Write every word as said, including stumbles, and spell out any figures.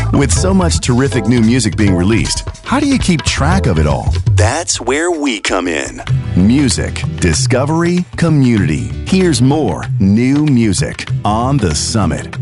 With so much terrific new music being released, how do you keep track of it all? That's where we come in. Music, discovery, community. Here's more new music on The Summit.